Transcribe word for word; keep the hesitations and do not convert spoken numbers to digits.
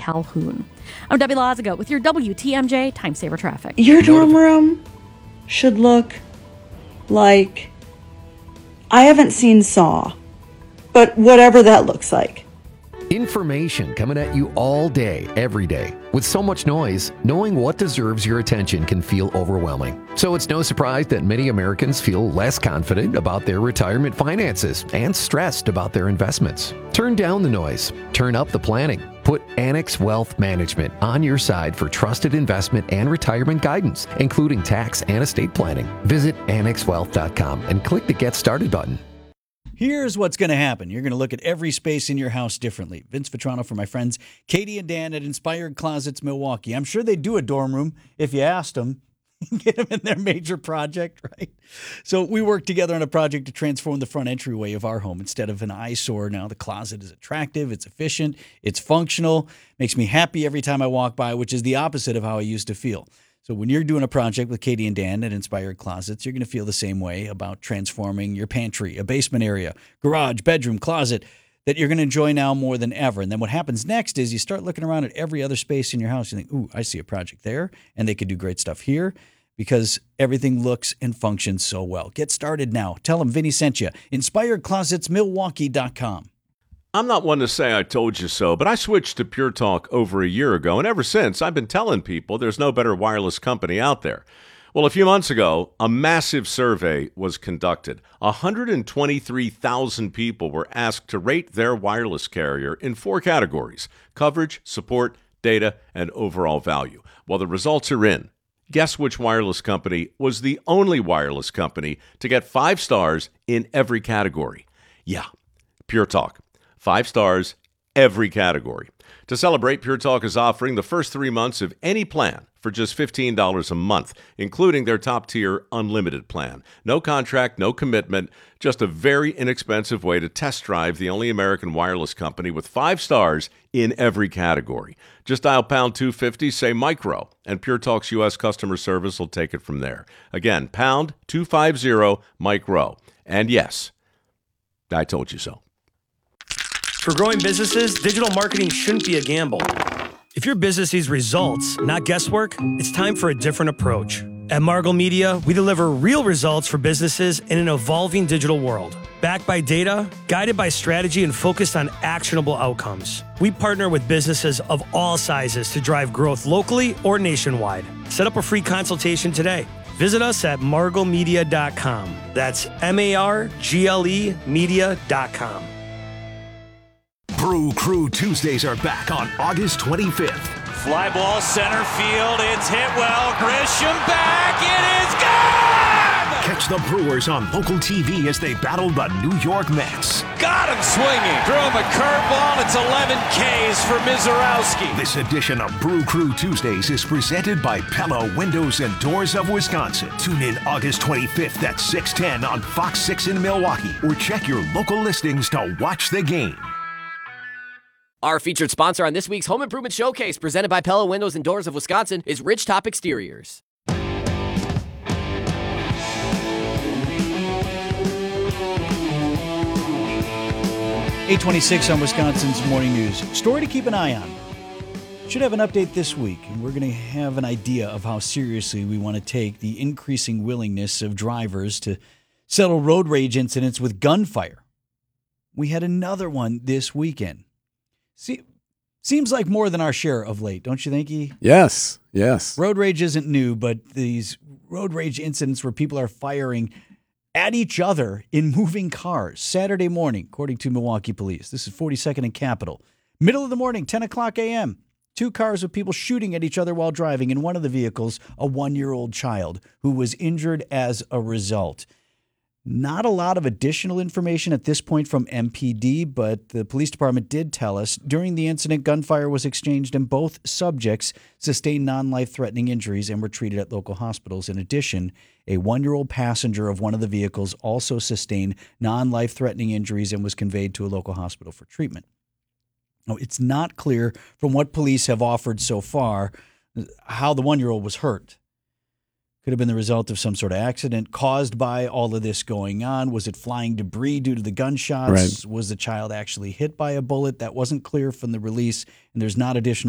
Calhoun. I'm Debbie Lazago with your W T M J Time Saver Traffic. Your dorm room should look like, I haven't seen Saw, but whatever that looks like. Information coming at you all day, every day. With so much noise, knowing what deserves your attention can feel overwhelming. So it's no surprise that many Americans feel less confident about their retirement finances and stressed about their investments. Turn down the noise. Turn up the planning. Put Annex Wealth Management on your side for trusted investment and retirement guidance, including tax and estate planning. Visit annex wealth dot com and click the Get Started button. Here's what's going to happen. You're going to look at every space in your house differently. Vince Vitrano for my friends Katie and Dan at Inspired Closets Milwaukee. I'm sure they'd do a dorm room if you asked them. Get them in their major project, right? So we worked together on a project to transform the front entryway of our home. Instead of an eyesore, now the closet is attractive, it's efficient, it's functional, makes me happy every time I walk by, which is the opposite of how I used to feel. So when you're doing a project with Katie and Dan at Inspired Closets, you're going to feel the same way about transforming your pantry, a basement area, garage, bedroom, closet that you're going to enjoy now more than ever. And then what happens next is you start looking around at every other space in your house. You think, ooh, I see a project there, and they could do great stuff here because everything looks and functions so well. Get started now. Tell them Vinny sent you. inspired closets milwaukee dot com. I'm not one to say I told you so, but I switched to Pure Talk over a year ago, and ever since, I've been telling people there's no better wireless company out there. Well, a few months ago, a massive survey was conducted. one hundred twenty-three thousand people were asked to rate their wireless carrier in four categories: coverage, support, data, and overall value. Well, the results are in. Guess which wireless company was the only wireless company to get five stars in every category? Yeah, Pure Talk. Five stars, every category. To celebrate, Pure Talk is offering the first three months of any plan for just fifteen dollars a month, including their top-tier unlimited plan. No contract, no commitment, just a very inexpensive way to test drive the only American wireless company with five stars in every category. Just dial pound two fifty, say micro, and Pure Talk's U S customer service will take it from there. Again, pound two fifty, micro. And yes, I told you so. For growing businesses, digital marketing shouldn't be a gamble. If your business needs results, not guesswork, it's time for a different approach. At Margle Media, we deliver real results for businesses in an evolving digital world. Backed by data, guided by strategy, and focused on actionable outcomes. We partner with businesses of all sizes to drive growth locally or nationwide. Set up a free consultation today. Visit us at margle media dot com. That's M A R G L E media dot com. Brew Crew Tuesdays are back on August twenty-fifth. Fly ball center field. It's hit well. Grisham back. It is gone! Catch the Brewers on local T V as they battle the New York Mets. Got him swinging. Threw him a curveball. It's eleven Ks for Mizorowski. This edition of Brew Crew Tuesdays is presented by Pella Windows and Doors of Wisconsin. Tune in August twenty-fifth at six ten on Fox six in Milwaukee, or check your local listings to watch the game. Our featured sponsor on this week's Home Improvement Showcase, presented by Pella Windows and Doors of Wisconsin, is Ridgetop Exteriors. eight twenty-six on Wisconsin's Morning News. Story to keep an eye on. Should have an update this week, and we're going to have an idea of how seriously we want to take the increasing willingness of drivers to settle road rage incidents with gunfire. We had another one this weekend. See, seems like more than our share of late, don't you think, E? Yes, yes. Road rage isn't new, but these road rage incidents where people are firing at each other in moving cars. Saturday morning, according to Milwaukee police. This is forty-second and Capitol. Middle of the morning, ten o'clock a.m. Two cars with people shooting at each other while driving. In one of the vehicles, a one-year-old child who was injured as a result. Not a lot of additional information at this point from M P D, but the police department did tell us during the incident, gunfire was exchanged and both subjects sustained non-life-threatening injuries and were treated at local hospitals. In addition, a one-year-old passenger of one of the vehicles also sustained non-life-threatening injuries and was conveyed to a local hospital for treatment. Now, it's not clear from what police have offered so far how the one-year-old was hurt. Could have been the result of some sort of accident caused by all of this going on. Was it flying debris due to the gunshots? Right. Was the child actually hit by a bullet? That wasn't clear from the release, and there's not additional